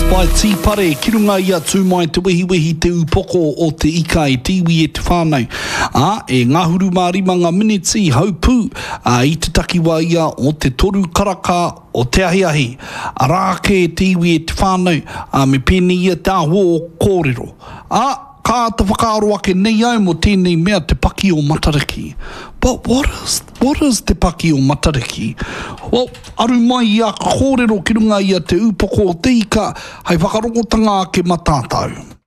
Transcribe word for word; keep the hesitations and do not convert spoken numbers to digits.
Pai tīpare, ki runga ia tū mai te wehi te upoko o te ika e tiwi e te whānau. A, e ngahuru mārima ngā miniti haupū a, i te takiwa ia o te toru karaka o te ahi ahi. A rāke e tiwi e te whānau a me pēne ia te aho o kōrero. A, ka te whakaaro ake nei au mo tēnei mea te paki o Matariki. But what is, what is te paki o Matariki? Well, aru mai ia ka kōrero ki runga ia te upoko o te ika, hei whakarokotanga ke matātau.